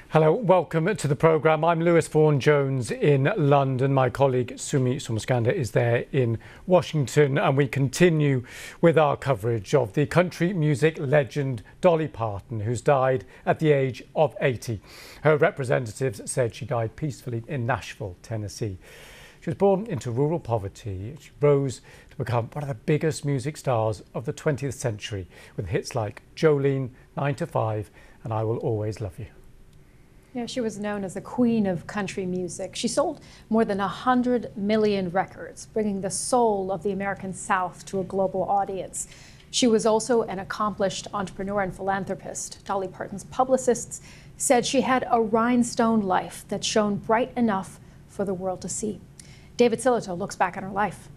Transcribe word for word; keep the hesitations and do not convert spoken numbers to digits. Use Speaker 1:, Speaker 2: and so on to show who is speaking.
Speaker 1: Hello, welcome to the programme. I'm Lewis Vaughan-Jones in London. My colleague Sumi Somaskanda is there in Washington, and we continue with our coverage of the country music legend Dolly Parton, who's died at the age of eighty. Her representatives said she died peacefully in Nashville, Tennessee. She was born into rural poverty. She rose to become one of the biggest music stars of the twentieth century, with hits like Jolene, Nine to Five, and I Will Always Love You.
Speaker 2: Yeah, she was known as the queen of country music. She sold more than one hundred million records, bringing the soul of the American South to a global audience. She was also an accomplished entrepreneur and philanthropist. Dolly Parton's publicists said she had a rhinestone life that shone bright enough for the world to see. David Sillito looks back on her life.